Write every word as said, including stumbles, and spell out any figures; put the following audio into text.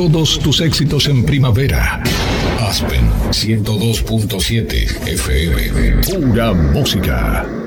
todos tus éxitos en primavera. Aspen ciento dos punto siete F M. Pura música.